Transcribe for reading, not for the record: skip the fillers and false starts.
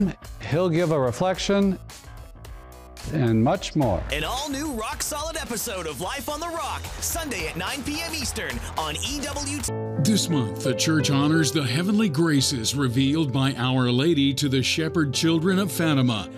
He'll give a reflection and much more. An all-new rock-solid episode of Life on the Rock, Sunday at 9 p.m. Eastern on EWT. This month, the church honors the heavenly graces revealed by Our Lady to the shepherd children of Fatima.